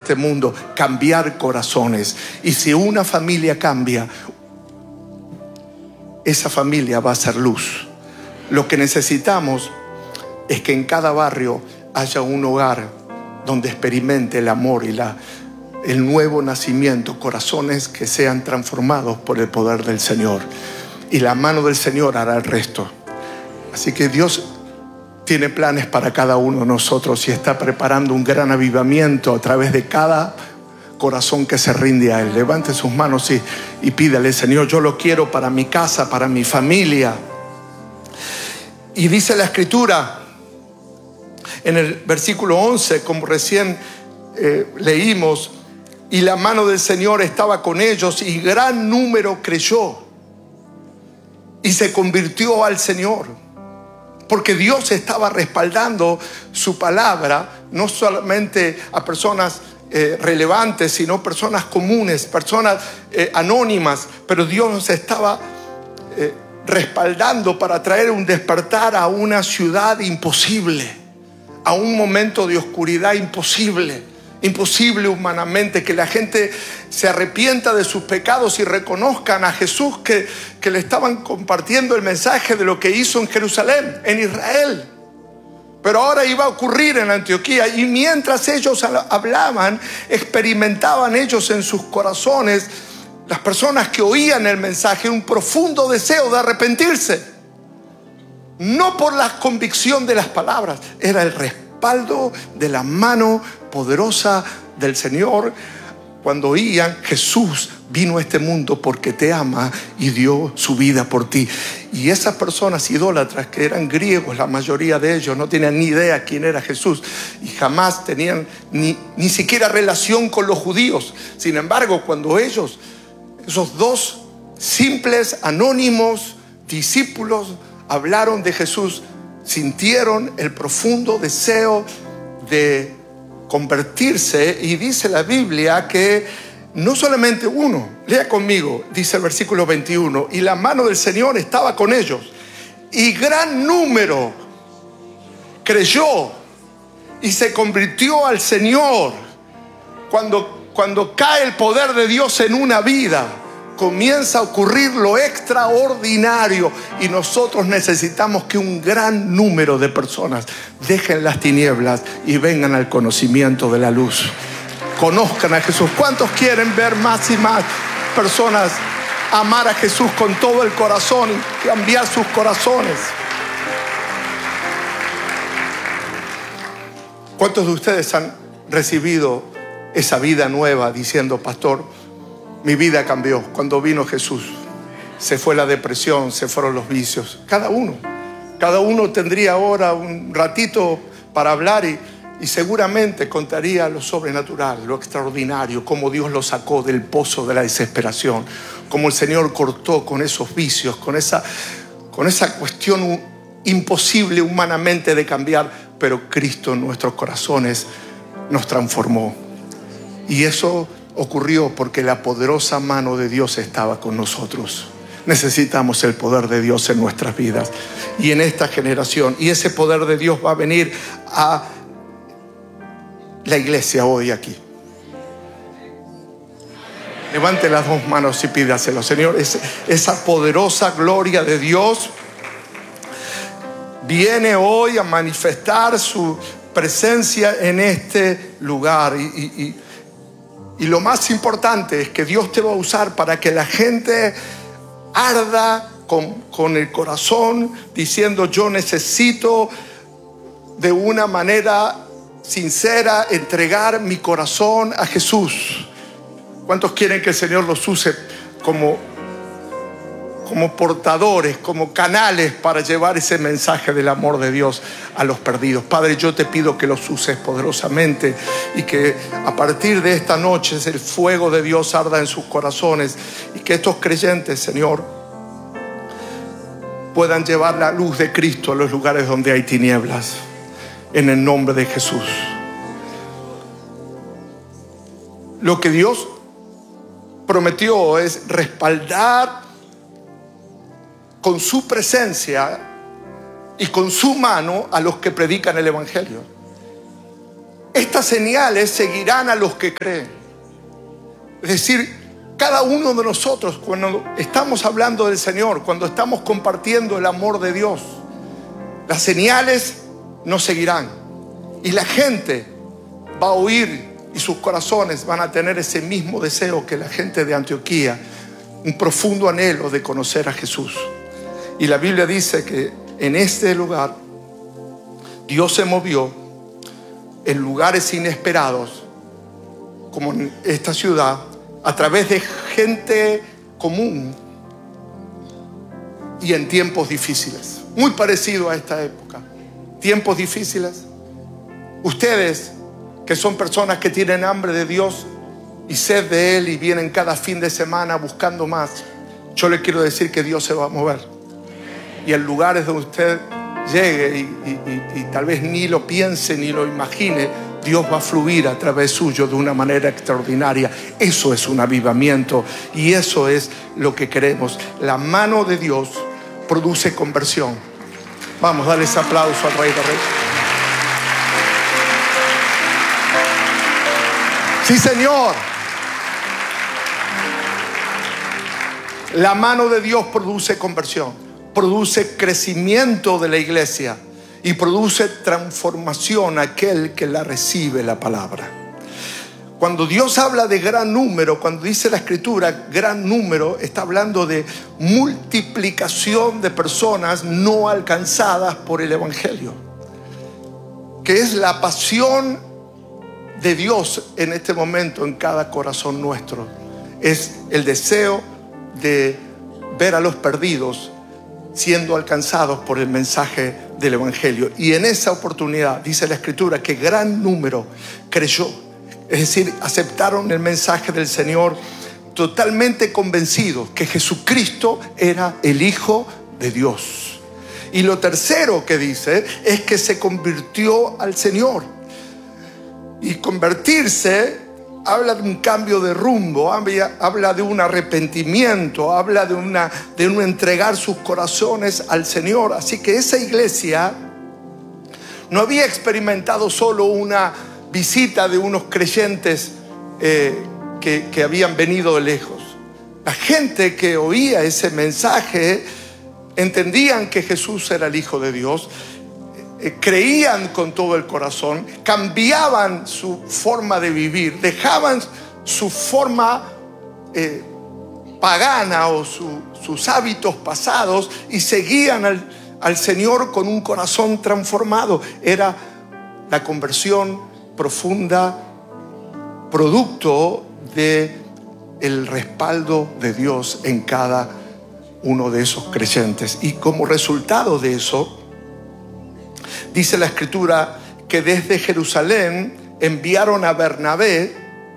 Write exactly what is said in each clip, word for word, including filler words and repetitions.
este mundo, cambiar corazones. Y si una familia cambia, esa familia va a ser luz. Lo que necesitamos es que en cada barrio haya un hogar donde experimente el amor y la, el nuevo nacimiento, corazones que sean transformados por el poder del Señor. Y la mano del Señor hará el resto. Así que Dios tiene planes para cada uno de nosotros y está preparando un gran avivamiento a través de cada corazón que se rinde a Él. Levante sus manos y, y pídale: Señor, yo lo quiero para mi casa, para mi familia. Y dice la Escritura en el versículo once, como recién eh, leímos: y la mano del Señor estaba con ellos y gran número creyó y se convirtió al Señor. Porque Dios estaba respaldando su palabra, no solamente a personas eh, relevantes, sino personas comunes, personas eh, anónimas. Pero Dios estaba eh, respaldando para traer un despertar a una ciudad imposible, a un momento de oscuridad imposible. Imposible humanamente, que la gente se arrepienta de sus pecados y reconozcan a Jesús, que, que le estaban compartiendo el mensaje de lo que hizo en Jerusalén, en Israel. Pero ahora iba a ocurrir en Antioquía, y mientras ellos hablaban, experimentaban ellos en sus corazones, las personas que oían el mensaje, un profundo deseo de arrepentirse. No por la convicción de las palabras, era el respaldo de la mano poderosa del Señor. Cuando oían: Jesús vino a este mundo porque te ama y dio su vida por ti. Y esas personas idólatras, que eran griegos, la mayoría de ellos no tenían ni idea quién era Jesús y jamás tenían ni, ni siquiera relación con los judíos. Sin embargo, cuando ellos, esos dos simples, anónimos discípulos, hablaron de Jesús, sintieron el profundo deseo de convertirse. Y dice la Biblia que no solamente uno, lea conmigo, dice el versículo veintiuno: y la mano del Señor estaba con ellos y gran número creyó y se convirtió al Señor. Cuando, cuando cae el poder de Dios en una vida, comienza a ocurrir lo extraordinario, y nosotros necesitamos que un gran número de personas dejen las tinieblas y vengan al conocimiento de la luz. Conozcan a Jesús. ¿Cuántos quieren ver más y más personas amar a Jesús con todo el corazón y cambiar sus corazones? ¿Cuántos de ustedes han recibido esa vida nueva diciendo: pastor, mi vida cambió cuando vino Jesús? Se fue la depresión, se fueron los vicios. Cada uno, cada uno tendría ahora un ratito para hablar y, y seguramente contaría lo sobrenatural, lo extraordinario, cómo Dios lo sacó del pozo de la desesperación, cómo el Señor cortó con esos vicios, con esa, con esa cuestión imposible humanamente de cambiar, pero Cristo en nuestros corazones nos transformó. Y eso ocurrió porque la poderosa mano de Dios estaba con nosotros. Necesitamos el poder de Dios en nuestras vidas y en esta generación. Y ese poder de Dios va a venir a la iglesia hoy aquí. Levante las dos manos y pídaselo: Señor, esa poderosa gloria de Dios viene hoy a manifestar su presencia en este lugar. Y, y, y Y lo más importante es que Dios te va a usar para que la gente arda con, con el corazón, diciendo: yo necesito de una manera sincera entregar mi corazón a Jesús. ¿Cuántos quieren que el Señor los use como, como portadores, como canales para llevar ese mensaje del amor de Dios a los perdidos? Padre, yo te pido que los uses poderosamente y que a partir de esta noche el fuego de Dios arda en sus corazones, y que estos creyentes, Señor, puedan llevar la luz de Cristo a los lugares donde hay tinieblas, en el nombre de Jesús. Lo que Dios prometió es respaldar con su presencia y con su mano a los que predican el Evangelio. estas señales seguirán a los que creen. Es decir, cada uno de nosotros, cuando estamos hablando del Señor, cuando estamos compartiendo el amor de Dios, las señales nos seguirán. Y la gente va a oír y sus corazones van a tener ese mismo deseo que la gente de Antioquía, un profundo anhelo de conocer a Jesús. Y la Biblia dice que en este lugar Dios se movió en lugares inesperados, como en esta ciudad, a través de gente común y en tiempos difíciles. Muy parecido a esta época. Tiempos difíciles. Ustedes, que son personas que tienen hambre de Dios y sed de Él y vienen cada fin de semana buscando más, yo les quiero decir que Dios se va a mover. Y en lugares donde usted llegue y, y, y, y tal vez ni lo piense ni lo imagine, Dios va a fluir a través suyo de una manera extraordinaria. Eso es un avivamiento y eso es lo que queremos. La mano de Dios produce conversión. Vamos, dale ese aplauso al Rey de Reyes. Sí, Señor. La mano de Dios produce conversión, produce crecimiento de la iglesia y produce transformación a aquel que la recibe la palabra. Cuando Dios habla de gran número, cuando dice la Escritura gran número, está hablando de multiplicación de personas no alcanzadas por el Evangelio, que es la pasión de Dios en este momento en cada corazón nuestro. Es el deseo de ver a los perdidos siendo alcanzados por el mensaje del Evangelio. Y en esa oportunidad dice la Escritura que gran número creyó, es decir, aceptaron el mensaje del Señor totalmente convencidos que Jesucristo era el Hijo de Dios. Y lo tercero que dice es que se convirtió al Señor. Y convertirse habla de un cambio de rumbo, habla de un arrepentimiento, habla de, una, de un entregar sus corazones al Señor. Así que esa iglesia no había experimentado solo una visita de unos creyentes eh, que, que habían venido de lejos. La gente que oía ese mensaje entendían que Jesús era el Hijo de Dios, eh, creían con todo el corazón, cambiaban su forma de vivir, dejaban su forma eh, pagana o su, sus hábitos pasados y seguían al, al Señor con un corazón transformado. Era la conversión profunda, producto de el respaldo de Dios en cada uno de esos creyentes. Y como resultado de eso, dice la Escritura que desde Jerusalén enviaron a Bernabé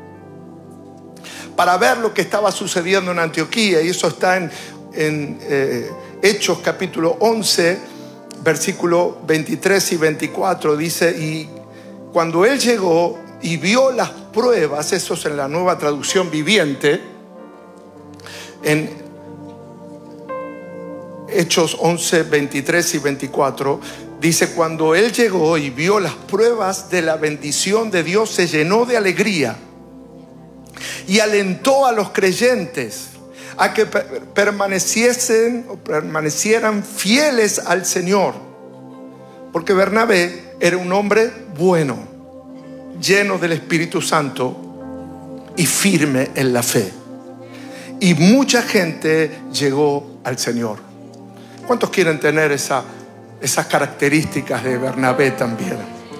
para ver lo que estaba sucediendo en Antioquía. Y eso está en, en eh, Hechos capítulo once, versículo veintitrés y veinticuatro. Dice: y cuando él llegó y vio las pruebas, eso es en la Nueva Traducción Viviente, en Hechos once, veintitrés y veinticuatro, dice: cuando él llegó y vio las pruebas de la bendición de Dios, se llenó de alegría y alentó a los creyentes a que permaneciesen o permanecieran fieles al Señor, porque Bernabé era un hombre bueno, lleno del Espíritu Santo y firme en la fe. Y mucha gente llegó al Señor. ¿Cuántos quieren tener esa, esas características de Bernabé también?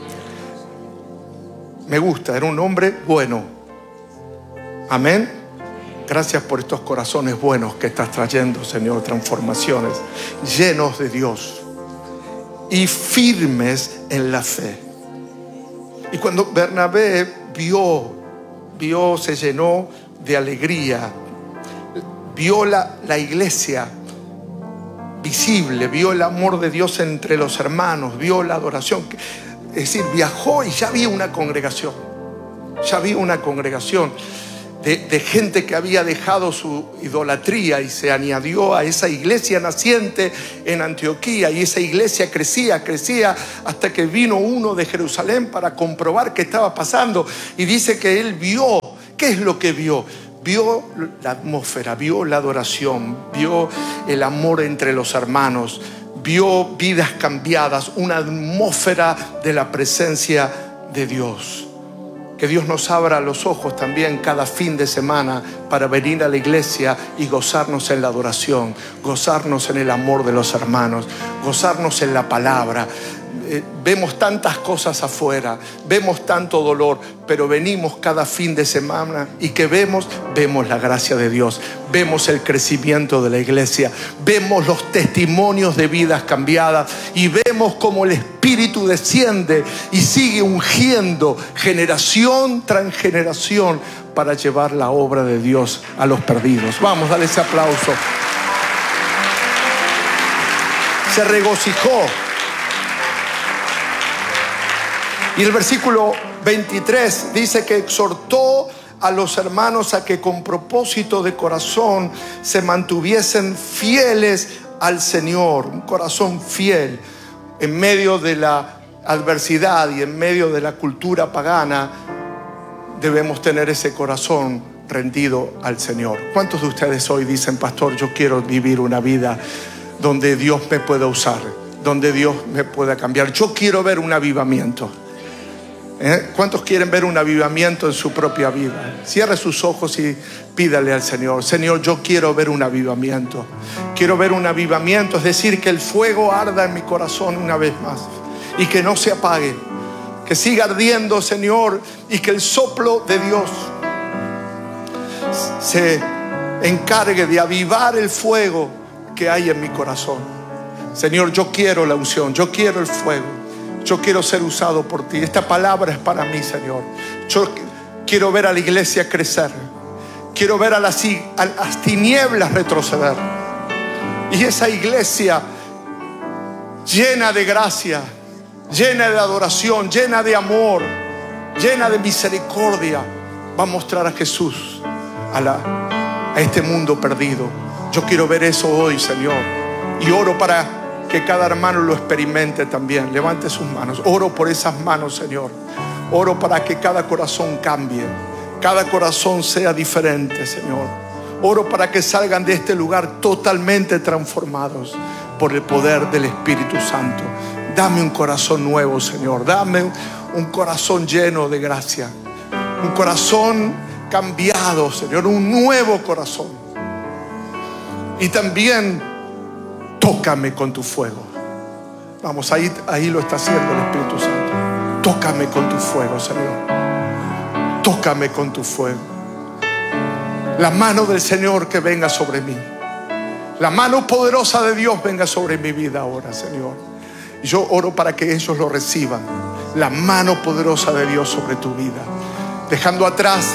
Me gusta, era un hombre bueno. Amén. Gracias por estos corazones buenos que estás trayendo, Señor, transformaciones, llenos de Dios y firmes en la fe. Y cuando Bernabé vio, vio, se llenó de alegría, vio la, la iglesia visible, vio el amor de Dios entre los hermanos, vio la adoración. Es decir, viajó y ya había una congregación, ya había una congregación. de, de gente que había dejado su idolatría y se añadió a esa iglesia naciente en Antioquía. Y esa iglesia crecía, crecía hasta que vino uno de Jerusalén para comprobar qué estaba pasando. Y dice que él vio. ¿Qué es lo que vio? Vio la atmósfera, vio la adoración, vio el amor entre los hermanos, vio vidas cambiadas, una atmósfera de la presencia de Dios. Que Dios nos abra los ojos también cada fin de semana para venir a la iglesia y gozarnos en la adoración, gozarnos en el amor de los hermanos, gozarnos en la palabra. Eh, vemos tantas cosas afuera, vemos tanto dolor, pero venimos cada fin de semana y que vemos, vemos la gracia de Dios, vemos el crecimiento de la iglesia, vemos los testimonios de vidas cambiadas y vemos cómo el Espíritu desciende y sigue ungiendo generación tras generación para llevar la obra de Dios a los perdidos. Vamos, dale ese aplauso. Se regocijó. Y el versículo veintitrés dice que exhortó a los hermanos a que con propósito de corazón se mantuviesen fieles al Señor. Un corazón fiel en medio de la adversidad y en medio de la cultura pagana. Debemos tener ese corazón rendido al Señor. ¿Cuántos de ustedes hoy dicen: pastor, yo quiero vivir una vida donde Dios me pueda usar, donde Dios me pueda cambiar? Yo quiero ver un avivamiento. ¿Eh? ¿Cuántos quieren ver un avivamiento en su propia vida? Cierre sus ojos y pídale al Señor: Señor, yo quiero ver un avivamiento. Quiero ver un avivamiento, es decir, que el fuego arda en mi corazón una vez más y que no se apague, que siga ardiendo, Señor, y que el soplo de Dios se encargue de avivar el fuego que hay en mi corazón. Señor, yo quiero la unción, yo quiero el fuego. Yo quiero ser usado por ti. Esta palabra es para mí, Señor. Yo quiero ver a la iglesia crecer. Quiero ver a las, a las tinieblas retroceder. Y esa iglesia llena de gracia, llena de adoración, llena de amor, llena de misericordia, va a mostrar a Jesús a, la, a este mundo perdido. Yo quiero ver eso hoy, Señor. Y oro para que cada hermano lo experimente también. Levante sus manos. Oro por esas manos, Señor. Oro para que cada corazón cambie, cada corazón sea diferente, Señor. Oro para que salgan de este lugar totalmente transformados por el poder del Espíritu Santo. Dame un corazón nuevo, Señor. Dame un corazón lleno de gracia, un corazón cambiado, Señor, un nuevo corazón. Y también tócame con tu fuego. Vamos, ahí, ahí lo está haciendo el Espíritu Santo. Tócame con tu fuego, Señor. Tócame con tu fuego. La mano del Señor que venga sobre mí. La mano poderosa de Dios venga sobre mi vida ahora, Señor. Y yo oro para que ellos lo reciban. La mano poderosa de Dios sobre tu vida. Dejando atrás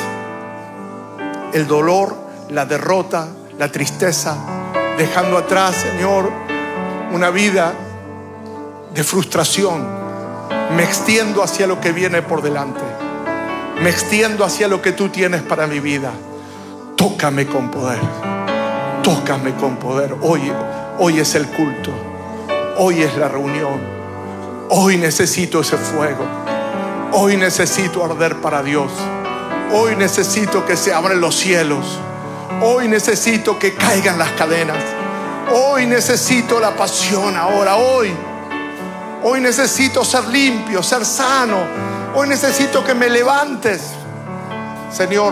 el dolor, la derrota, la tristeza. Dejando atrás, Señor, una vida de frustración. Me extiendo hacia lo que viene por delante. Me extiendo hacia lo que tú tienes para mi vida. Tócame con poder. Tócame con poder. Hoy, hoy es el culto. Hoy es la reunión. Hoy necesito ese fuego. Hoy necesito arder para Dios. Hoy necesito que se abran los cielos. Hoy necesito que caigan las cadenas. Hoy necesito la pasión ahora. Hoy Hoy necesito ser limpio, ser sano. Hoy necesito que me levantes. Señor,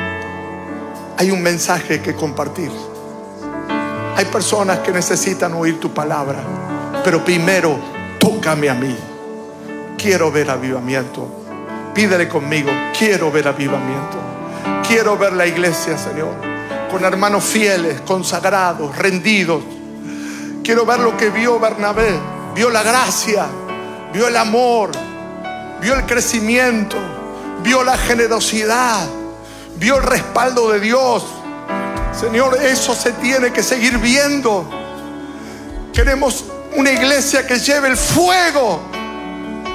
hay un mensaje que compartir. Hay personas que necesitan oír tu palabra. Pero primero, tócame a mí. Quiero ver avivamiento. Pídele conmigo: quiero ver avivamiento. Quiero ver la iglesia, Señor, con hermanos fieles, consagrados, rendidos. Quiero ver lo que vio Bernabé. Vio la gracia, vio el amor, vio el crecimiento, vio la generosidad, vio el respaldo de Dios. Señor, eso se tiene que seguir viendo. Queremos una iglesia que lleve el fuego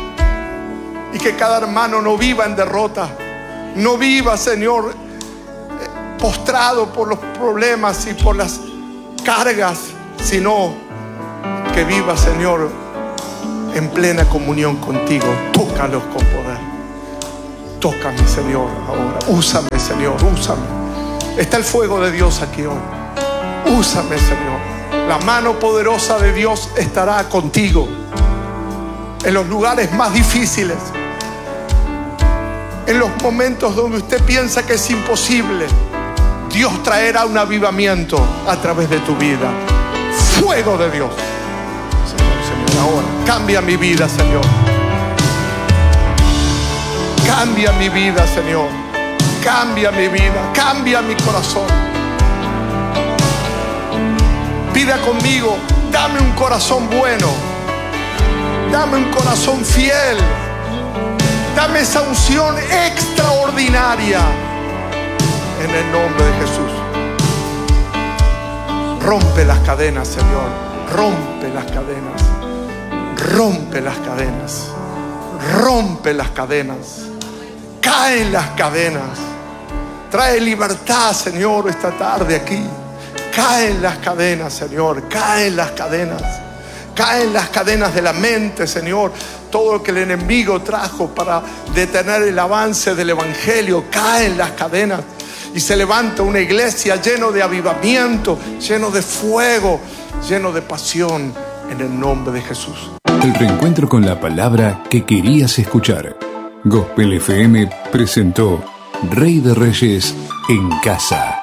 y que cada hermano no viva en derrota, no viva, Señor, postrado por los problemas y por las cargas, sino que viva, Señor, en plena comunión contigo. Tócalos con poder. Tócame, Señor, ahora. Úsame, Señor, úsame. Está el fuego de Dios aquí hoy. Úsame, Señor. La mano poderosa de Dios estará contigo en los lugares más difíciles, en los momentos donde usted piensa que es imposible. Dios traerá un avivamiento a través de tu vida. Fuego de Dios. Señor, Señor, ahora cambia mi vida, Señor. Cambia mi vida, Señor. Cambia mi vida. Cambia mi corazón. Pida conmigo, dame un corazón bueno. Dame un corazón fiel. Dame esa unción extraordinaria. En el nombre de Jesús. Rompe las cadenas, Señor. Rompe las cadenas. Rompe las cadenas. Rompe las cadenas. Caen las cadenas. Trae libertad, Señor, esta tarde aquí. Caen las cadenas, Señor. Caen las cadenas. Caen las cadenas de la mente, Señor. Todo lo que el enemigo trajo para detener el avance del evangelio. Caen las cadenas. Y se levanta una iglesia lleno de avivamiento, lleno de fuego, lleno de pasión, en el nombre de Jesús. El reencuentro con la palabra que querías escuchar. Gospel F M presentó Rey de Reyes en Casa.